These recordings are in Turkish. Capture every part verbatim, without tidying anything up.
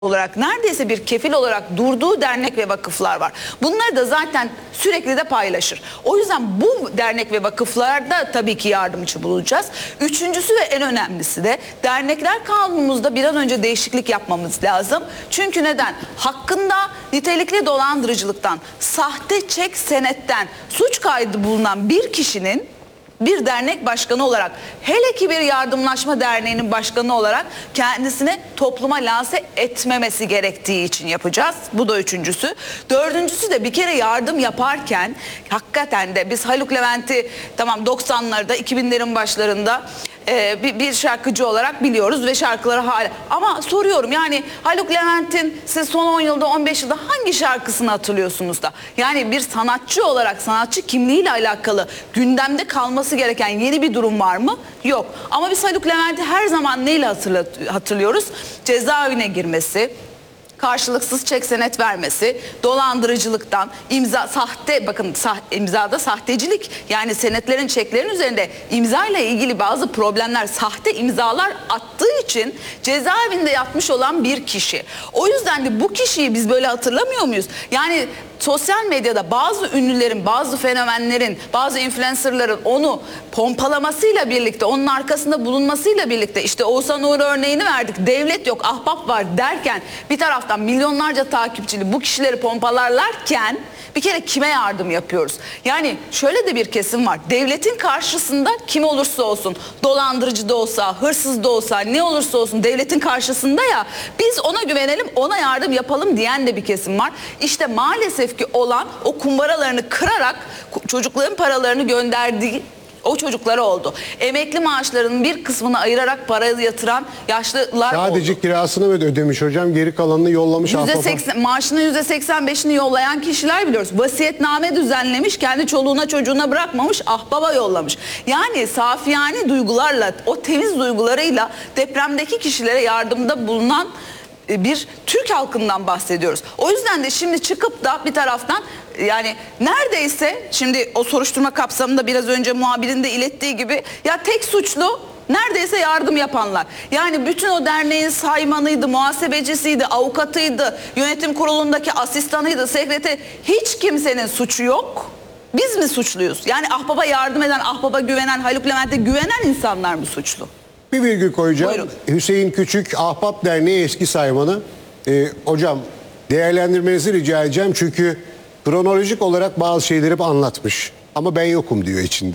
olarak neredeyse bir kefil olarak durduğu dernek ve vakıflar var. Bunları da zaten sürekli de paylaşır. O yüzden bu dernek ve vakıflarda tabii ki yardımcı bulacağız. Üçüncüsü ve en önemlisi de dernekler kanunumuzda bir an önce değişiklik yapmamız lazım. Çünkü neden? Hakkında nitelikli dolandırıcılıktan, sahte çek senetten suç kaydı bulunan bir kişinin bir dernek başkanı olarak, hele ki bir yardımlaşma derneğinin başkanı olarak kendisine topluma lanse etmemesi gerektiği için yapacağız. Bu da üçüncüsü. Dördüncüsü de bir kere yardım yaparken hakikaten de biz Haluk Levent'i tamam doksanlarda iki binlerin başlarında e, bir, bir şarkıcı olarak biliyoruz ve şarkıları hala. Ama soruyorum, yani Haluk Levent'in siz son on yılda on beş yılda hangi şarkısını hatırlıyorsunuz da? Yani bir sanatçı olarak sanatçı kimliğiyle alakalı gündemde kalması gereken yeni bir durum var mı? Yok. Ama biz Haluk Levent'i her zaman neyle hatırlıyoruz? Cezaevine girmesi, karşılıksız çek senet vermesi, dolandırıcılıktan, imza sahte, bakın sah, imzada sahtecilik, yani senetlerin, çeklerin üzerinde imza ile ilgili bazı problemler, sahte imzalar attığı için cezaevinde yatmış olan bir kişi. O yüzden de bu kişiyi biz böyle hatırlamıyor muyuz? Yani sosyal medyada bazı ünlülerin, bazı fenomenlerin, bazı influencerların onu pompalamasıyla birlikte, onun arkasında bulunmasıyla birlikte, işte Oğuzhan Uğur örneğini verdik, devlet yok, ahbap var derken bir taraftan milyonlarca takipçili bu kişileri pompalarlarken bir kere kime yardım yapıyoruz? Yani şöyle de bir kesim var. Devletin karşısında kim olursa olsun, dolandırıcı da olsa, hırsız da olsa, ne olursa olsun devletin karşısında ya, biz ona güvenelim, ona yardım yapalım diyen de bir kesim var. İşte maalesef ki olan o kumbaralarını kırarak çocukların paralarını gönderdiği o çocuklara oldu. Emekli maaşlarının bir kısmını ayırarak parayı yatıran yaşlılar Sadece oldu. kirasını ödemiş hocam, geri kalanını yollamış. yüzde seksen, maaşının yüzde seksen beşini yollayan kişiler biliyoruz. Vasiyetname düzenlemiş, kendi çoluğuna çocuğuna bırakmamış, ahbaba yollamış. Yani safiyane duygularla, o temiz duygularıyla depremdeki kişilere yardımda bulunan bir Türk halkından bahsediyoruz. O yüzden de şimdi çıkıp da bir taraftan, yani neredeyse şimdi o soruşturma kapsamında biraz önce muhabirin de ilettiği gibi, ya tek suçlu neredeyse yardım yapanlar. Yani bütün o derneğin saymanıydı, muhasebecisiydi, avukatıydı, yönetim kurulundaki asistanıydı, sekreteri, hiç kimsenin suçu yok. Biz mi suçluyuz? Yani ahbaba yardım eden, ahbaba güvenen, Haluk Levent'e güvenen insanlar mı suçlu? Bir virgül koyacağım. Buyurun. Hüseyin Küçük, Ahbap Derneği eski saymanı. Ee, hocam değerlendirmenizi rica edeceğim çünkü kronolojik olarak bazı şeyleri hep anlatmış. Ama ben yokum diyor içinde.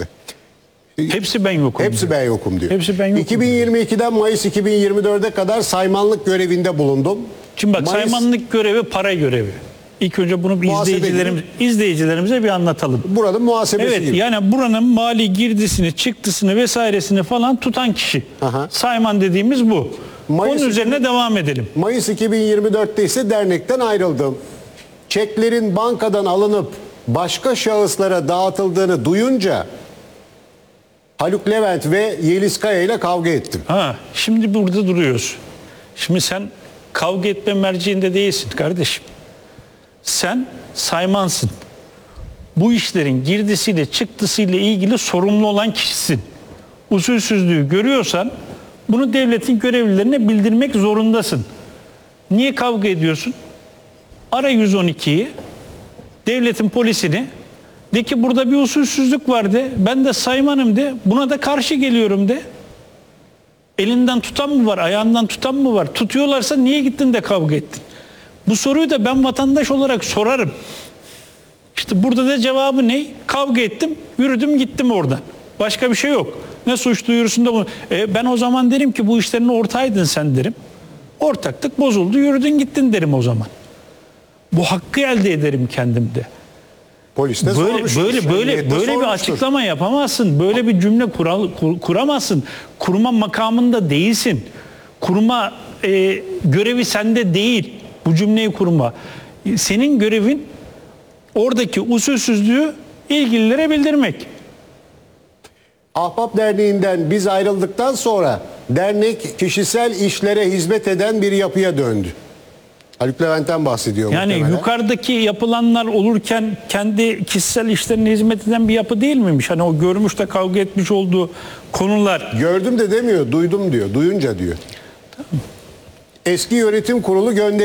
Hepsi ben yokum. Hepsi diyor. ben yokum diyor. Hepsi ben yokum. iki bin yirmi ikiden Mayıs iki bin yirmi dörde kadar saymanlık görevinde bulundum. Şimdi bak, Mayıs, saymanlık görevi para görevi. İlk önce bunu bir Muhasebe izleyicilerimiz, izleyicilerimize bir anlatalım. buranın muhasebesi Evet, gibi. yani buranın mali girdisini, çıktısını vesairesini falan tutan kişi. Aha. Sayman dediğimiz bu. Mayıs Onun üzerine devam edelim. Mayıs iki bin yirmi dörtte ise dernekten ayrıldım. Çeklerin bankadan alınıp başka şahıslara dağıtıldığını duyunca Haluk Levent ve Yeliz Kaya ile kavga ettim. Ha, şimdi burada duruyoruz. Şimdi sen kavga etme merciinde değilsin kardeşim. Sen saymansın. Bu işlerin girdisiyle çıktısıyla ilgili sorumlu olan kişisin. Usulsüzlüğü görüyorsan bunu devletin görevlilerine bildirmek zorundasın. Niye kavga ediyorsun? Ara yüz on ikiyi, devletin polisini, de ki burada bir usulsüzlük var de, ben de saymanım de, buna da karşı geliyorum de. Elinden tutan mı var, ayağından tutan mı var? Tutuyorlarsa niye gittin de kavga ettin? Bu soruyu da ben vatandaş olarak sorarım. İşte burada da cevabı ne? Kavga ettim, yürüdüm gittim oradan. Başka bir şey yok. Ne suç duyurusunda bu. E, ben o zaman derim ki bu işlerin ortaydın sen derim. Ortaklık bozuldu, yürüdün gittin derim o zaman. Bu hakkı elde ederim kendimde. Polis de Böyle sormuş. böyle böyle böyle bir açıklama yapamazsın. Böyle bir cümle kural, kur, kuramazsın. Kurma makamında değilsin. Kurma e, görevi sende değil. Bu cümleyi kurma. Senin görevin oradaki usulsüzlüğü ilgililere bildirmek. Ahbap Derneği'nden biz ayrıldıktan sonra dernek kişisel işlere hizmet eden bir yapıya döndü. Haluk Levent'ten bahsediyor Yani muhtemelen. yukarıdaki yapılanlar olurken kendi kişisel işlerine hizmet eden bir yapı değil miymiş? Hani o görmüş de kavga etmiş olduğu konular. Gördüm de demiyor, duydum diyor, duyunca diyor. Tamam. Eski yönetim kurulu gönderiyor.